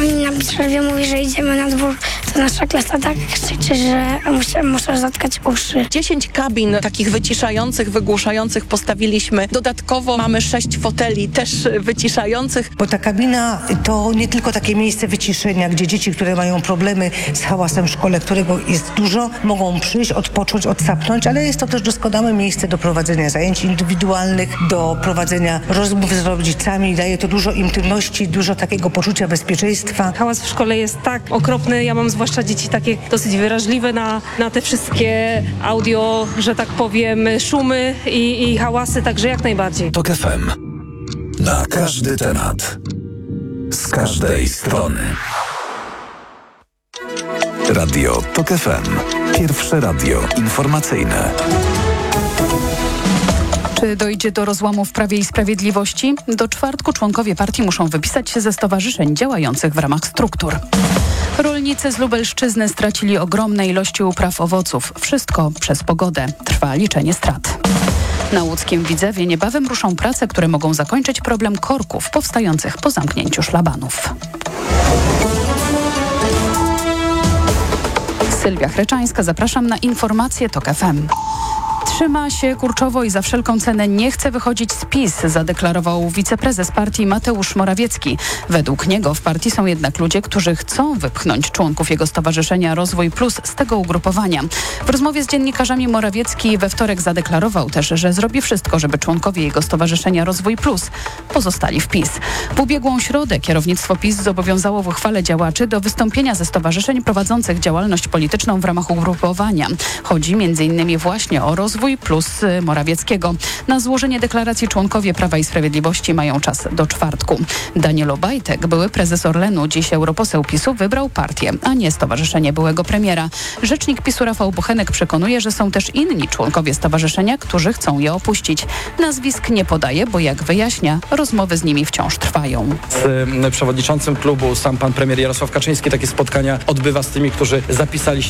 pani na przerwie mówi, że idziemy na dwór, to nasza klasa tak krzyczy, że muszę zatkać uszy. 10 kabin takich wyciszających, wygłuszających postawiliśmy. Dodatkowo mamy 6 foteli też wyciszających. Bo ta kabina to nie tylko takie miejsce wyciszenia, gdzie dzieci, które mają problemy z hałasem w szkole, którego jest dużo, mogą przyjść, odpocząć, odsapnąć, ale jest to też doskonałe miejsce do prowadzenia zajęć indywidualnych, do prowadzenia rozmów z rodzicami. Daje to dużo intymności, dużo takiego poczucia bezpieczeństwa. Hałas w szkole jest tak okropny. Ja mam zwłaszcza dzieci takie dosyć wrażliwe na te wszystkie audio, że tak powiem, szumy i hałasy, także jak najbardziej. TOK FM. Na każdy temat. Z każdej strony. Radio TOK FM. Pierwsze radio informacyjne. Czy dojdzie do rozłamu w Prawie i Sprawiedliwości? Do czwartku członkowie partii muszą wypisać się ze stowarzyszeń działających w ramach struktur. Rolnicy z Lubelszczyzny stracili ogromne ilości upraw owoców. Wszystko przez pogodę. Trwa liczenie strat. Na łódzkim Widzewie niebawem ruszą prace, które mogą zakończyć problem korków powstających po zamknięciu szlabanów. Sylwia Chreczańska, zapraszam na informacje TOK FM. Trzyma się kurczowo i za wszelką cenę nie chce wychodzić z PiS, zadeklarował wiceprezes partii Mateusz Morawiecki. Według niego w partii są jednak ludzie, którzy chcą wypchnąć członków jego stowarzyszenia Rozwój Plus z tego ugrupowania. W rozmowie z dziennikarzami Morawiecki we wtorek zadeklarował też, że zrobi wszystko, żeby członkowie jego stowarzyszenia Rozwój Plus pozostali w PiS. W ubiegłą środę kierownictwo PiS zobowiązało w uchwale działaczy do wystąpienia ze stowarzyszeń prowadzących działalność polityczną w ramach ugrupowania. Chodzi m.in. właśnie o Rozwój Plus Morawieckiego. Na złożenie deklaracji członkowie Prawa i Sprawiedliwości mają czas do czwartku. Daniel Obajtek, były prezes Orlenu, dziś europoseł PiS-u, wybrał partię, a nie stowarzyszenie byłego premiera. Rzecznik PiS-u Rafał Bochenek przekonuje, że są też inni członkowie stowarzyszenia, którzy chcą je opuścić. Nazwisk nie podaje, bo jak wyjaśnia, rozmowy z nimi wciąż trwają. Z przewodniczącym klubu sam pan premier Jarosław Kaczyński takie spotkania odbywa z tymi, którzy zapisali się